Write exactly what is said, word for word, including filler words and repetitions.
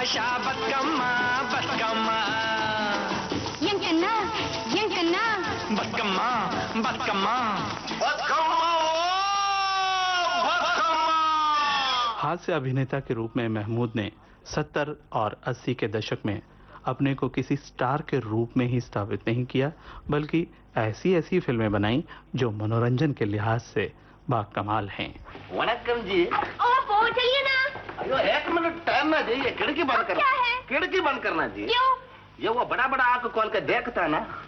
భాషా బతుకమ్మ బతుకమ్మ ఎంకన్నా ఎంకన్నా బతుకమ్మ బతుకమ్మ బతుకమ్మ हास्य अभिनेता के रूप में महमूद ने सत्तर और अस्सी के दशक में अपने को किसी स्टार के रूप में ही स्थापित नहीं किया, बल्कि ऐसी ऐसी फिल्में बनाई जो मनोरंजन के लिहाज से बाकमाल हैं। वणक्कम जी। ओ वो चलिए ना। अयो एक मिनट टाइम ना जाइए, खिड़की बंद करना। क्या है? खिड़की बंद करना जी। क्यों? ये वो बड़ा बड़ा आंख खोल के देखता ना,